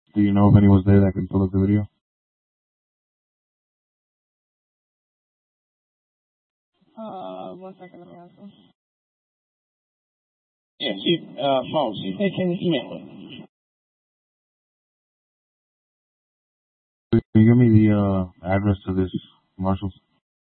Do you know if anyone's there that can pull up the video? One second, let me ask him. Yeah, Mo, hey, can you email it? Can you give me the address to this Marshall's?